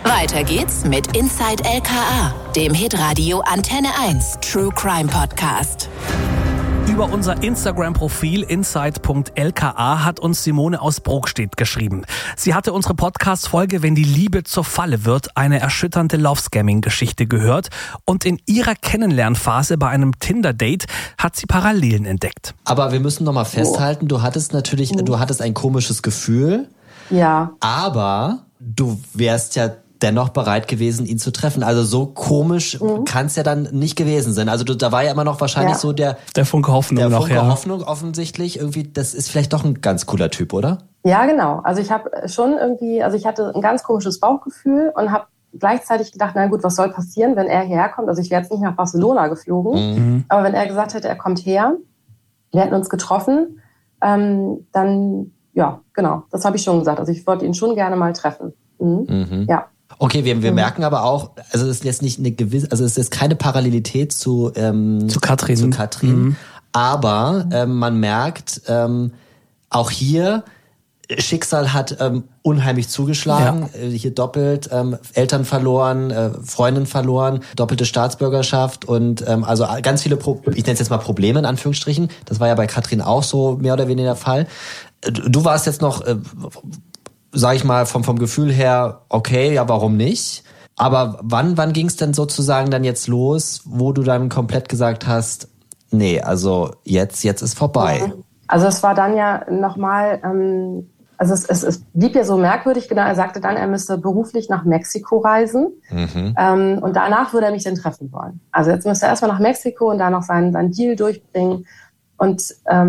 Weiter geht's mit Inside LKA, dem Hitradio Antenne 1 True Crime Podcast. Über unser Instagram-Profil inside.lka hat uns Simone aus Brokstedt geschrieben. Sie hatte unsere Podcast-Folge "Wenn die Liebe zur Falle wird", eine erschütternde Love-Scamming-Geschichte gehört. Und in ihrer Kennenlernphase bei einem Tinder-Date hat sie Parallelen entdeckt. Aber wir müssen noch mal festhalten, du hattest ein komisches Gefühl. Ja. Aber du wärst ja dennoch bereit gewesen, ihn zu treffen. Also so komisch kann es ja dann nicht gewesen sein. Also da war ja immer noch wahrscheinlich so der Funke Hoffnung der noch. Funke Hoffnung offensichtlich. Irgendwie, das ist vielleicht doch ein ganz cooler Typ, oder? Ja, genau. Also ich habe ich hatte ein ganz komisches Bauchgefühl und habe gleichzeitig gedacht, na gut, was soll passieren, wenn er hierher kommt? Also ich wäre jetzt nicht nach Barcelona geflogen, aber wenn er gesagt hätte, er kommt her, wir hätten uns getroffen, dann, ja, genau, das habe ich schon gesagt. Also ich wollte ihn schon gerne mal treffen. Ja. Okay, wir merken aber auch, also es ist jetzt nicht es ist keine Parallelität zu Katrin. Aber man merkt, auch hier, Schicksal hat unheimlich zugeschlagen, hier doppelt, Eltern verloren, Freundin verloren, doppelte Staatsbürgerschaft und also ganz viele, ich nenne es jetzt mal Probleme in Anführungsstrichen, das war ja bei Katrin auch so mehr oder weniger der Fall. Du warst jetzt noch, sag ich mal, vom Gefühl her, okay, ja, warum nicht? Aber wann ging es denn sozusagen dann jetzt los, wo du dann komplett gesagt hast, nee, also jetzt ist vorbei? Also es war dann ja nochmal, also es blieb ja so merkwürdig, genau, er sagte dann, er müsste beruflich nach Mexiko reisen und danach würde er mich dann treffen wollen. Also jetzt müsste er erstmal nach Mexiko und da noch seinen Deal durchbringen und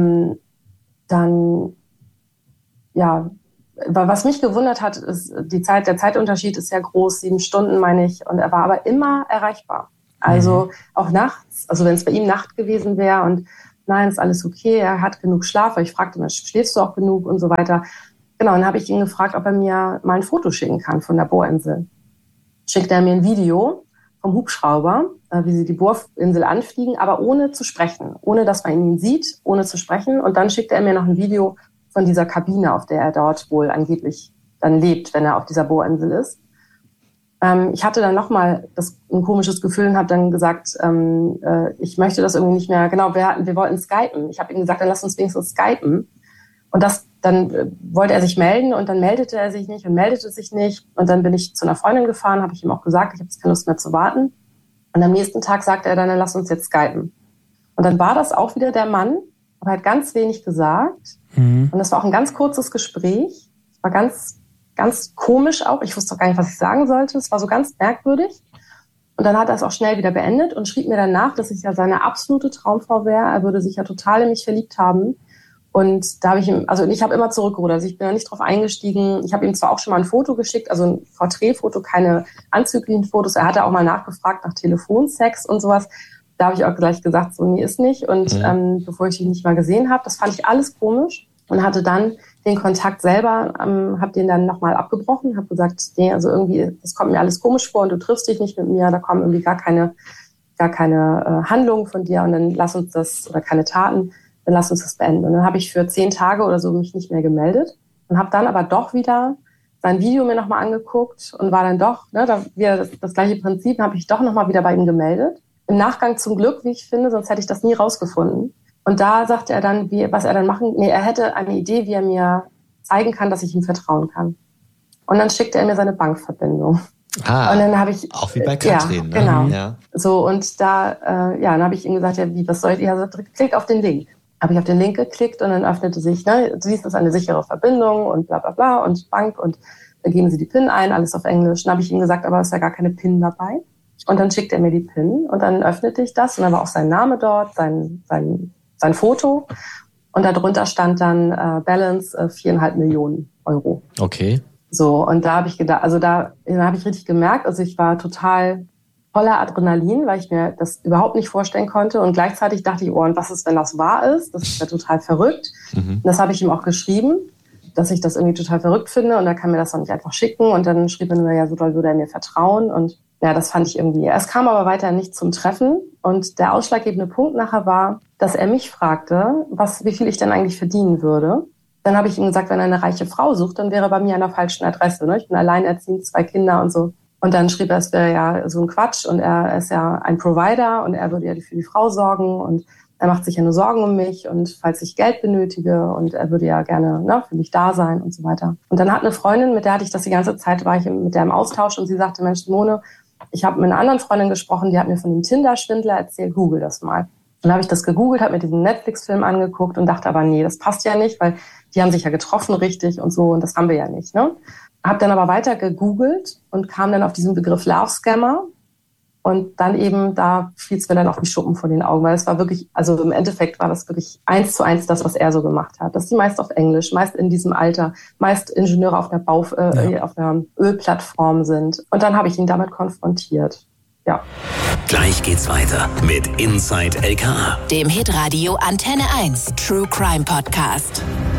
dann, ja, was mich gewundert hat, ist, der Zeitunterschied ist ja groß, 7 Stunden meine ich, und er war aber immer erreichbar. Also auch nachts, also wenn es bei ihm Nacht gewesen wäre und nein, ist alles okay, er hat genug Schlaf, weil ich fragte ihn, schläfst du auch genug und so weiter. Genau, und dann habe ich ihn gefragt, ob er mir mal ein Foto schicken kann von der Bohrinsel. Schickt er mir ein Video vom Hubschrauber, wie sie die Bohrinsel anfliegen, aber ohne zu sprechen, ohne dass man ihn sieht, ohne zu sprechen. Und dann schickt er mir noch ein Video von dieser Kabine, auf der er dort wohl angeblich dann lebt, wenn er auf dieser Bohrinsel ist. Ich hatte dann nochmal ein komisches Gefühl und habe dann gesagt, ich möchte das irgendwie nicht mehr, genau, wir wollten skypen. Ich habe ihm gesagt, dann lass uns wenigstens skypen. Und dann wollte er sich melden und dann meldete er sich nicht und meldete sich nicht. Und dann bin ich zu einer Freundin gefahren, habe ich ihm auch gesagt, ich habe jetzt keine Lust mehr zu warten. Und am nächsten Tag sagte er dann lass uns jetzt skypen. Und dann war das auch wieder der Mann, aber er hat ganz wenig gesagt. Und das war auch ein ganz kurzes Gespräch. Es war ganz, ganz komisch auch. Ich wusste auch gar nicht, was ich sagen sollte. Es war so ganz merkwürdig. Und dann hat er es auch schnell wieder beendet und schrieb mir danach, dass ich ja seine absolute Traumfrau wäre. Er würde sich ja total in mich verliebt haben. Und da habe ich ihm, also ich habe immer zurückgerudert. Also ich bin da nicht drauf eingestiegen. Ich habe ihm zwar auch schon mal ein Foto geschickt, also ein Porträtfoto, keine anzüglichen Fotos. Er hatte auch mal nachgefragt nach Telefonsex und sowas. Da habe ich auch gleich gesagt, so nee, ist nicht. Und bevor ich ihn nicht mal gesehen habe, das fand ich alles komisch. Und hatte dann den Kontakt selber, habe den dann nochmal abgebrochen, habe gesagt, nee, also irgendwie, das kommt mir alles komisch vor und du triffst dich nicht mit mir, da kommen irgendwie gar keine Handlungen von dir und dann lass uns das, oder keine Taten, dann lass uns das beenden. Und dann habe ich für 10 Tage oder so mich nicht mehr gemeldet und habe dann aber doch wieder sein Video mir nochmal angeguckt und war dann doch, da wieder das gleiche Prinzip, habe ich doch nochmal wieder bei ihm gemeldet. Im Nachgang zum Glück, wie ich finde, sonst hätte ich das nie rausgefunden. Und da sagte er dann, was er dann er hätte eine Idee, wie er mir zeigen kann, dass ich ihm vertrauen kann. Und dann schickte er mir seine Bankverbindung. Und dann habe ich... Auch wie bei Katrin, ja, genau. Ne? Ja. So, und dann habe ich ihm gesagt, ja, was soll ich... Ja, klick auf den Link. Habe ich auf den Link geklickt und dann öffnete sich, du siehst, das ist eine sichere Verbindung und bla bla bla und Bank und dann geben sie die PIN ein, alles auf Englisch. Dann habe ich ihm gesagt, aber es ist ja gar keine PIN dabei. Und dann schickt er mir die PIN und dann öffnete ich das und dann war auch sein Name dort, sein Foto und darunter stand dann Balance 4,5 Millionen Euro. Okay. So, und da habe ich gedacht, also da habe ich richtig gemerkt, also ich war total voller Adrenalin, weil ich mir das überhaupt nicht vorstellen konnte und gleichzeitig dachte ich, und was ist, wenn das wahr ist? Das ist ja total verrückt. Und das habe ich ihm auch geschrieben, dass ich das irgendwie total verrückt finde und er kann mir das doch nicht einfach schicken und dann schrieb er nur, ja, so doll würde er mir vertrauen und ja, das fand ich irgendwie. Es kam aber weiter nicht zum Treffen und der ausschlaggebende Punkt nachher war, dass er mich fragte, wie viel ich denn eigentlich verdienen würde. Dann habe ich ihm gesagt, wenn er eine reiche Frau sucht, dann wäre er bei mir an der falschen Adresse. Ne? Ich bin alleinerziehend, 2 Kinder und so. Und dann schrieb er, es wäre ja so ein Quatsch und er ist ja ein Provider und er würde ja für die Frau sorgen und er macht sich ja nur Sorgen um mich und falls ich Geld benötige und er würde ja gerne für mich da sein und so weiter. Und dann hat eine Freundin, mit der hatte ich das die ganze Zeit, war ich mit der im Austausch und sie sagte, Mensch, Simone, ich habe mit einer anderen Freundin gesprochen, die hat mir von dem Tinder-Schwindler erzählt, google das mal. Dann habe ich das gegoogelt, habe mir diesen Netflix-Film angeguckt und dachte aber, nee, das passt ja nicht, weil die haben sich ja getroffen richtig und so und das haben wir ja nicht, ne? Habe dann aber weiter gegoogelt und kam dann auf diesen Begriff Love Scammer und dann eben, da fiel es mir dann auf die Schuppen vor den Augen, weil es war wirklich, also im Endeffekt war das wirklich 1:1 das, was er so gemacht hat. Das ist die meist auf Englisch, meist in diesem Alter, meist Ingenieure auf einer auf einer Ölplattform sind. Und dann habe ich ihn damit konfrontiert. Ja. Gleich geht's weiter mit Inside LKA, dem Hitradio Antenne 1 True Crime Podcast.